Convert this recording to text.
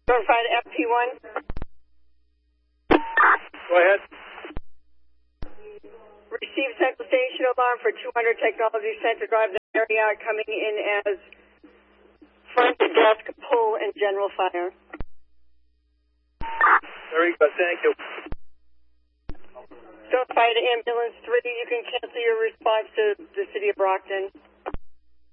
Notified FP1. Go ahead. Received Central Station alarm for 200 Technology Center Drive. The area coming in as front desk pull and general fire. Very good. Thank you. Notified Ambulance 3. You can cancel your response to the City of Brockton.